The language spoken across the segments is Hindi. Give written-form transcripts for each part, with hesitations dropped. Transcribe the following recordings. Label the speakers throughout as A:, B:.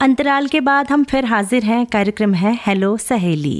A: अंतराल के बाद हम फिर हाजिर हैं। कार्यक्रम है हेलो सहेली।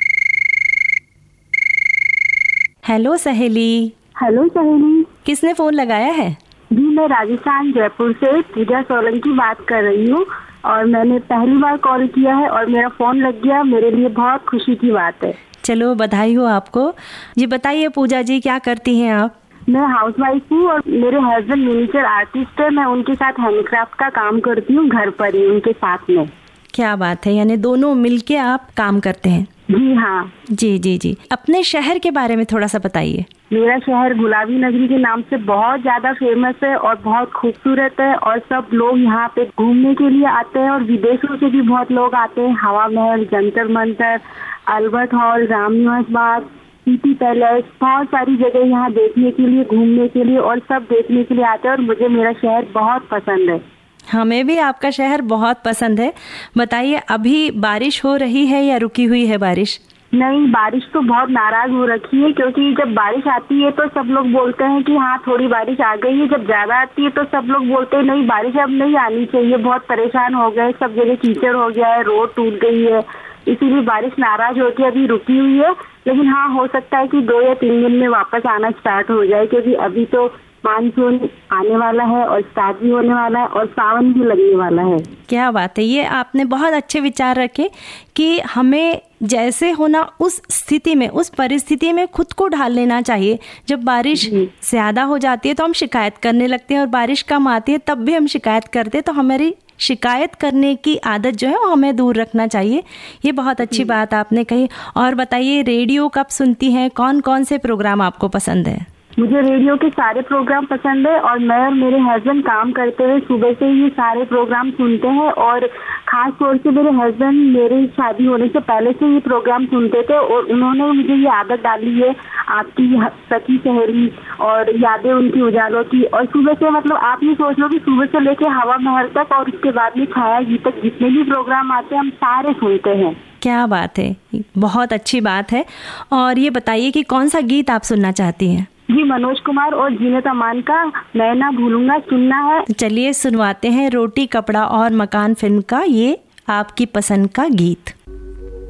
A: हेलो सहेली।
B: हेलो सहेली।
A: किसने फोन लगाया है?
B: जी, मैं राजस्थान जयपुर से पूजा सोलंकी बात कर रही हूँ और मैंने पहली बार कॉल किया है और मेरा फोन लग गया। मेरे लिए बहुत खुशी की बात है।
A: चलो बधाई हो आपको। ये बताइए पूजा जी, क्या करती हैं आप?
B: मैं हाउसवाइफ हूँ और मेरे हस्बैंड मिनिएचर आर्टिस्ट है। मैं उनके साथ हैंडीक्राफ्ट का काम करती हूँ घर पर ही उनके साथ में।
A: क्या बात है, यानी दोनों मिलके आप काम करते हैं?
B: जी हाँ।
A: जी जी जी। अपने शहर के बारे में थोड़ा सा बताइए।
B: मेरा शहर गुलाबी नगरी के नाम से बहुत ज्यादा फेमस है और बहुत खूबसूरत है और सब लोग यहाँ पे घूमने के लिए आते हैं और विदेशों से भी बहुत लोग आते हैं। हवा महल, Jantar Mantar, Albert hall, Ramniwas Bagh, city palace, बहुत सारी जगह यहाँ देखने के लिए, घूमने के लिए और सब देखने के लिए आते हैं और मुझे मेरा शहर बहुत पसंद है।
A: हमें भी आपका शहर बहुत पसंद है। बताइए, अभी बारिश हो रही है या रुकी हुई है बारिश?
B: नहीं, बारिश तो बहुत नाराज हो रखी है क्योंकि जब बारिश आती है तो सब लोग बोलते हैं कि हाँ थोड़ी बारिश आ गई है। जब ज्यादा आती है तो सब लोग बोलते हैं नहीं बारिश अब नहीं आनी चाहिए, बहुत परेशान हो गए, सब जगह कीचड़ हो गया है, रोड टूट गई है, इसीलिए बारिश नाराज होकर अभी रुकी हुई है। लेकिन हाँ, हो सकता है कि 2 या 3 दिन में वापस आना स्टार्ट हो जाए क्योंकि अभी तो मानसून आने वाला है और स्टार्ट भी होने वाला है और सावन भी लगने वाला है।
A: क्या बात है, ये आपने बहुत अच्छे विचार रखे कि हमें जैसे होना उस स्थिति में, उस परिस्थिति में खुद को ढाल लेना चाहिए। जब बारिश ज्यादा हो जाती है तो हम शिकायत करने लगते हैं और बारिश कम आती है तब भी हम शिकायत करते हैं। तो हमारी शिकायत करने की आदत जो है वो हमें दूर रखना चाहिए। ये बहुत अच्छी बात आपने कही। और बताइए, रेडियो कब सुनती हैं? कौन कौन से प्रोग्राम आपको पसंद है?
B: मुझे रेडियो के सारे प्रोग्राम पसंद है और मैं और मेरे हस्बैंड काम करते हुए सुबह से ही सारे प्रोग्राम सुनते हैं और खास तौर से मेरे हस्बैंड मेरी शादी होने से पहले से ये प्रोग्राम सुनते थे और उन्होंने मुझे ये आदत डाली है, आपकी सखी सहेली और यादें उनकी उजालों की। और सुबह से मतलब आप ये सोच लो कि सुबह से लेके हवा महल तक और उसके बाद में छाया गीत तक जितने भी प्रोग्राम आते हैं हम सारे सुनते हैं।
A: क्या बात है, बहुत अच्छी बात है। और ये बताइए कि कौन सा गीत आप सुनना चाहती हैं?
B: जी, मनोज कुमार और जीनत अमान का मैं ना भूलूंगा सुनना है।
A: चलिए सुनवाते हैं रोटी कपड़ा और मकान फिल्म का ये आपकी पसंद का गीत।